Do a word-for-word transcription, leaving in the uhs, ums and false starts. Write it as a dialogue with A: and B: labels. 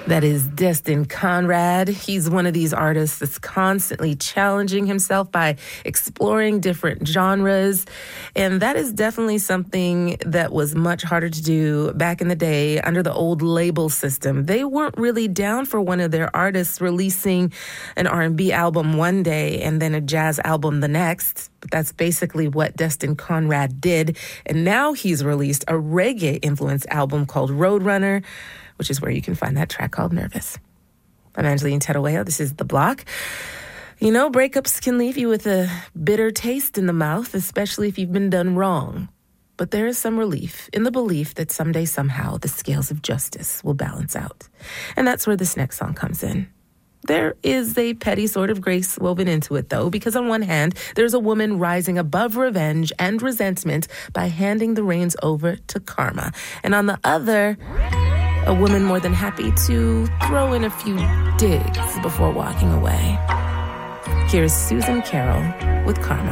A: That is Destin Conrad. He's one of these artists that's constantly challenging himself by exploring different genres. And that is definitely something that was much harder to do back in the day under the old label system. They weren't really down for one of their artists releasing an R and B album one day and then a jazz album the next. But that's basically what Destin Conrad did. And now he's released a reggae-influenced album called Roadrunner, which is where you can find that track called Nervous. I'm Angeline Terueo. This is The Block. You know, breakups can leave you with a bitter taste in the mouth, especially if you've been done wrong. But there is some relief in the belief that someday, somehow, the scales of justice will balance out. And that's where this next song comes in. There is a petty sort of grace woven into it, though, because on one hand, there's a woman rising above revenge and resentment by handing the reins over to karma. And on the other, a woman more than happy to throw in a few digs before walking away. Here's Susan Carroll with Karma.